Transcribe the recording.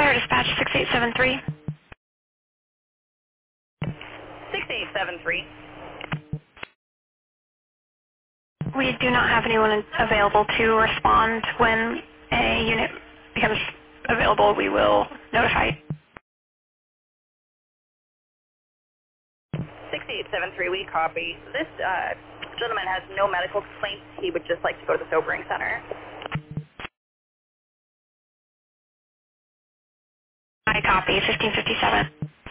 Fire dispatch 6873. 6873. We do not have anyone available to respond. When a unit becomes available, we will notify. 6873, we copy. This gentleman has no medical complaints. He would just like to go to the sobering center. I copy 1557.